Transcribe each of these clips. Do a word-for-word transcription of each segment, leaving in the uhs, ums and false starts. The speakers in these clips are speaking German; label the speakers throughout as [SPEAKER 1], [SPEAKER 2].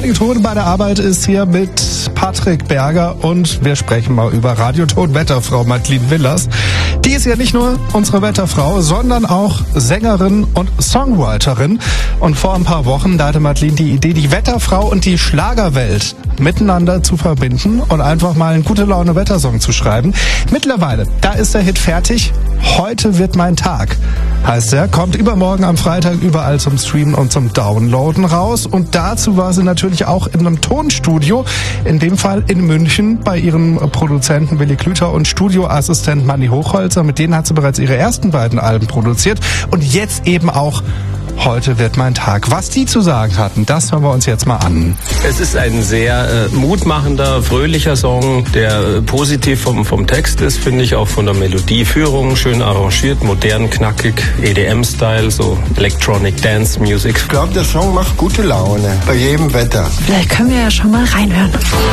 [SPEAKER 1] Ton bei der Arbeit ist hier mit Patrick Berger und wir sprechen mal über Radioton-Wetterfrau Madeleine Willers. Die ist ja nicht nur unsere Wetterfrau, sondern auch Sängerin und Songwriterin. Und vor ein paar Wochen, da hatte Madeleine die Idee, die Wetterfrau und die Schlagerwelt miteinander zu verbinden und einfach mal einen Gute-Laune-Wettersong zu schreiben. Mittlerweile, da ist der Hit fertig. Heute wird mein Tag, heißt er. Kommt übermorgen am Freitag überall zum Streamen und zum Downloaden raus. Und dazu war sie natürlich auch in einem Tonstudio, in dem Fall in München, bei ihrem Produzenten Willi Klüter und Studioassistent Manni Hochholzer. Mit denen hat sie bereits ihre ersten beiden Alben produziert. Und jetzt eben auch Heute wird mein Tag. Was die zu sagen hatten, das hören wir uns jetzt mal an.
[SPEAKER 2] Es ist ein sehr äh, mutmachender, fröhlicher Song, der äh, positiv vom, vom Text ist, finde ich, auch von der Melodieführung, schön arrangiert, modern, knackig, E D M-Style, so Electronic Dance Music.
[SPEAKER 3] Ich glaube, der Song macht gute Laune, bei jedem Wetter.
[SPEAKER 4] Vielleicht können wir ja schon mal reinhören.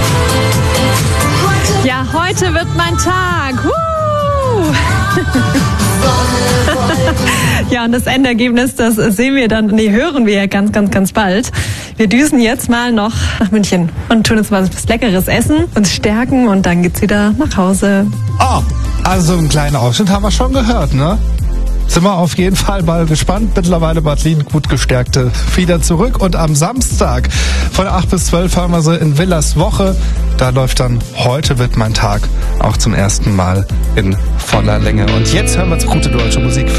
[SPEAKER 4] Ja, heute wird mein Tag. Woo! Ja, und das Endergebnis, das sehen wir dann, nee, hören wir ja ganz, ganz, ganz bald. Wir düsen jetzt mal noch nach München und tun uns mal was Leckeres essen, uns stärken und dann geht's wieder nach Hause.
[SPEAKER 1] Oh, also einen kleinen Ausschnitt haben wir schon gehört, ne? Sind wir auf jeden Fall mal gespannt. Mittlerweile Madeleine gut gestärkte wieder zurück. Und am Samstag von acht bis zwölf haben wir sie in Willers Woche. Da läuft dann Heute wird mein Tag auch zum ersten Mal in voller Länge. Und jetzt hören wir uns gute deutsche Musik.